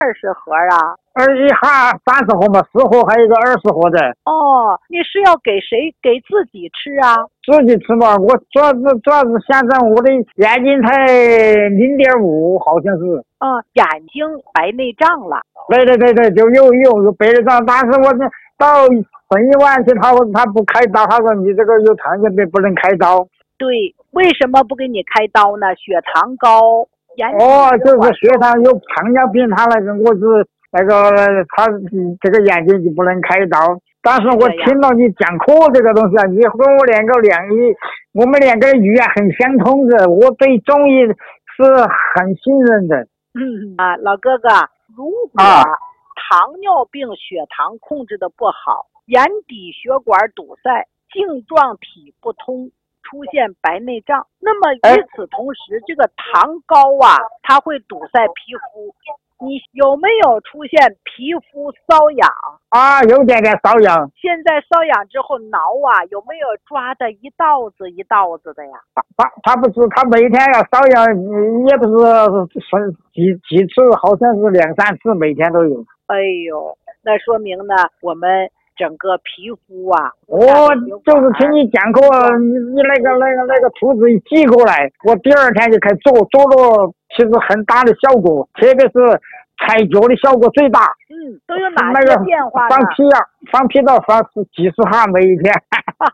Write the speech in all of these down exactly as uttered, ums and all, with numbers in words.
二十盒啊？ 二一盒三十盒嘛，十盒还有一个二十盒的。 哦，你是要给谁？给自己吃啊？ 自己吃嘛，我主要是主要是现在我的眼睛才零点五，好像是。 嗯，眼睛白内障了。 对对对对，就有有有白内障，但是我这到省医院去，他他不开刀，他说你这个有糖尿病不能开刀。 对，为什么不给你开刀呢？血糖高，眼哦，就是血糖有糖尿病，他那个我是那个他这个眼睛就不能开刀。但是我听到你讲课这个东西啊，你和我两个两医，我们两个语言很相通的，我对中医是很信任的。 嗯啊，老哥哥，如果糖尿病血糖控制的不好，眼底血管堵塞，镜状体不通，出现白内障，那么与此同时，这个糖高啊，它会堵塞皮肤。你有没有出现皮肤瘙痒啊？有点点瘙痒。 现在瘙痒之后挠啊，有没有抓的一道子一道子的呀？ 他他不是，他每天要瘙痒，也不是几几次，好像是两三次，每天都有。 哎呦，那说明呢，我们整个皮肤啊， 我就是听你讲过，你你那个那个那个图纸一寄过来，我第二天就开始做，做了其实很大的效果，特别是踩脚的效果最大。 嗯，都有哪些变化呢？ 放屁啊，放屁到放几十下每一天。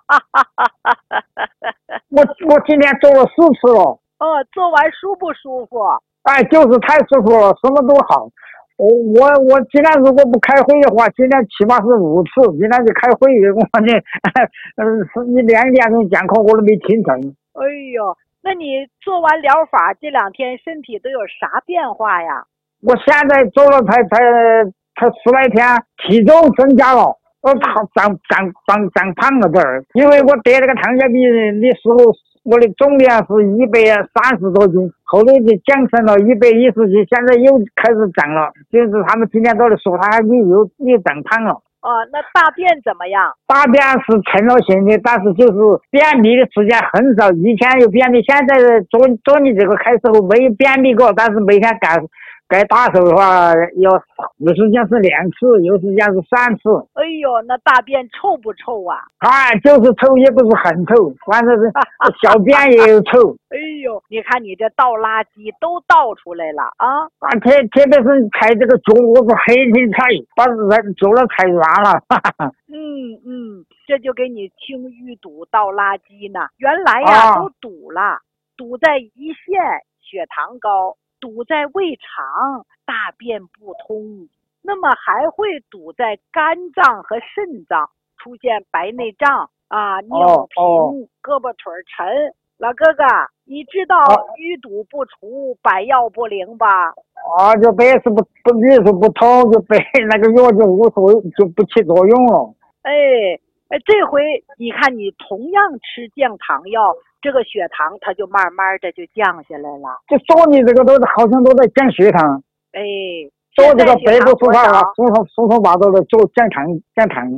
我我今天做了四次了。 哦，做完舒不舒服？ 哎，就是太舒服了，什么都好。我我我今天如果不开会的话，今天起码是五次。今天就开会，我呢，嗯，你两点钟讲课我都没听成。 哎呦，那你做完疗法这两天身体都有啥变化呀？ 我现在做了才才才十来天，体重增加了，我长长长长长胖了点儿，因为我得那个糖尿病的时候。我的重量是一百三十多斤，后来就降成了一百一十斤，现在又开始长了。就是他们今天都在说他又又又长胖了。 哦，那大便怎么样？ 大便是成了型的，但是就是便秘的时间很少。以前有便秘，现在做做你这个开始后没有便秘过，但是每天干。该打手的话，有有时间是两次，有时间是三次。 哎呦，那大便臭不臭啊？ 啊，就是臭，也不是很臭，反正是小便也有臭。 哎呦，你看你这倒垃圾都倒出来了啊！ 啊，特特别是踩这个脚，我是黑天踩，把人脚都踩软了。 嗯嗯，这就给你清淤堵倒垃圾呢。原来呀、啊、都堵了，堵在胰腺，血糖高。堵在胃肠，大便不通，那么还会堵在肝脏和肾脏，出现白内障啊、尿频、哦哦、胳膊腿沉。老哥哥，你知道淤堵不除，百药不灵吧？ 啊，就白是不不淤是不通，就白那个药就无所谓，就不起作用了。 哎哎，这回你看，你同样吃降糖药。这个血糖它就慢慢的就降下来了。 就说你这个都是好像都在降血糖。 哎， 做这个百度书法啊，疏通疏通法都在做降糖降糖。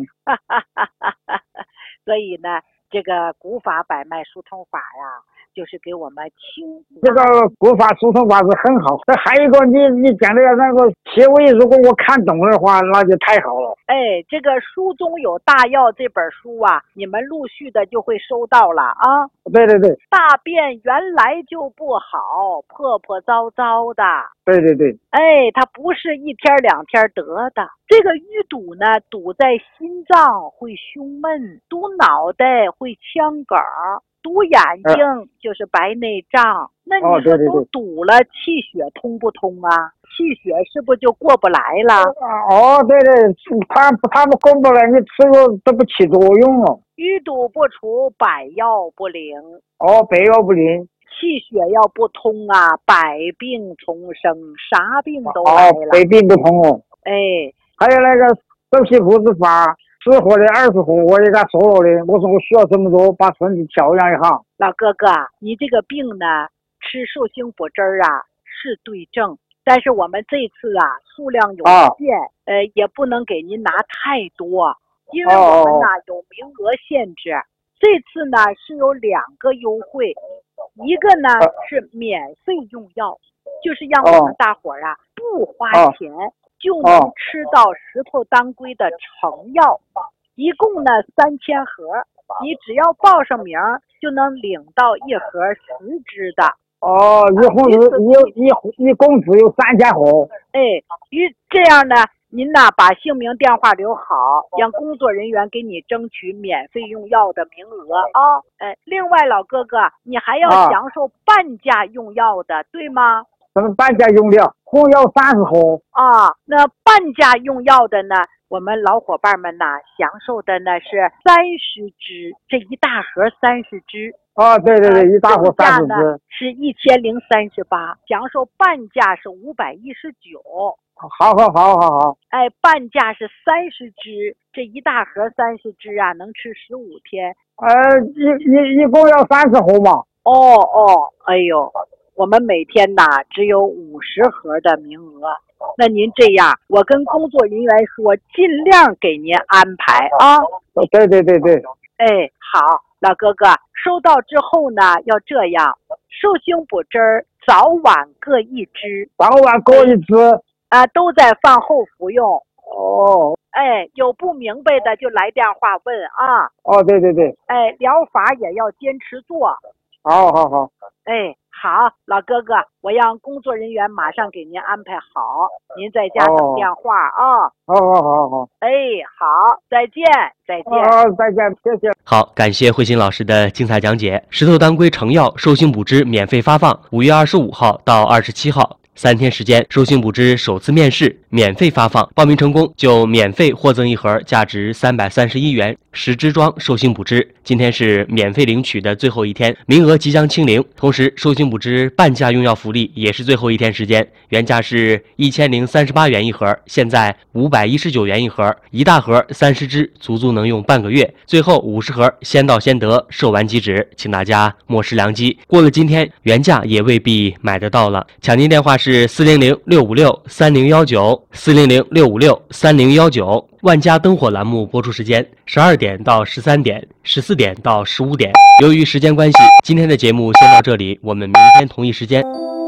所以呢，这个古法百脉疏通法呀，就是给我们清。 这个古法疏通法是很好。这还有一个，你你讲的那个穴位，如果我看懂的话，那就太好了。 哎，这个书中有大药这本书啊，你们陆续的就会收到了啊。 对对对。 大便原来就不好，破破糟糟的。 对对对。 哎，它不是一天两天得的。这个淤堵呢，堵在心脏会胸闷，堵脑袋会腔梗，堵眼睛就是白内障。呃、那你说都堵了，哦、对对对气血通不通啊？气血是不是就过不来了？ 哦，对对，他他们过不来，你吃了都不起作用了。 淤堵不除，百药不灵。 哦，百药不灵。 气血要不通啊，百病丛生，啥病都来了。 哦，百病不通哦。 哎， 还有那个瘦皮护子法，十盒的二十盒，我也给他说了的。我说我需要这么多，把身体调养一下。 老哥哥，你这个病呢，吃寿星果汁儿啊是对症。但是我们这次啊数量有限，啊、呃，也不能给您拿太多，因为我们呢、哦、有名额限制。这次呢是有两个优惠，一个呢、啊、是免费用药，就是让我们大伙儿啊不花钱、啊、 就能吃到石头当归的成药，一共呢三千盒，你只要报上名就能领到一盒十支的。 哦，一共是一一一共只有三千盒。 哎，于这样呢，您呢把姓名电话留好，让工作人员给你争取免费用药的名额啊。哎，另外老哥哥，你还要享受半价用药的，啊、对吗？ 什么半价用药？共要三十盒啊。那半价用药的呢，我们老伙伴们呢享受的呢是三十支，这一大盒三十支。 哦，对对对，一大盒三十支是一千零三十八，享受半价是五百一十九。 好好好好好， 哎，半价是三十支，这一大盒三十支啊，能吃十五天。 呃，一一一共要三十盒嘛。 哦哦，哎呦，我们每天呐只有五十盒的名额。那您这样，我跟工作人员说，尽量给您安排啊。 对对对对。 哎，好，老哥哥，收到之后呢，要这样，寿星补汁儿早晚各一支， 早晚各一支。 啊，都在饭后服用。 哦， 哎，有不明白的就来电话问啊。 哦，对对对。 哎，疗法也要坚持做。 好好好。 哎，好，老哥哥，我让工作人员马上给您安排好，您在家等电话啊。 好好好好。 哎，好，再见，再见。 好，再见，谢谢。 好，感谢慧欣老师的精彩讲解。石头当归成药寿星补汁免费发放，五月二十五号到二十七号。三天时间，寿星补汁首次面试免费发放，报名成功就免费获赠一盒价值三百三十一元十支装寿星补汁。今天是免费领取的最后一天，名额即将清零。同时，寿星补汁半价用药福利也是最后一天时间，原价是一千零三十八元一盒，现在五百一十九元一盒，一大盒三十支，足足能用半个月。最后五十盒，先到先得，售完即止，请大家莫失良机。过了今天，原价也未必买得到了。抢进电话是是四零零六五六三零一九，四零零六五六三零一九。万家灯火栏目播出时间十二点到十三点，十四点到十五点。由于时间关系，今天的节目先到这里，我们明天同一时间。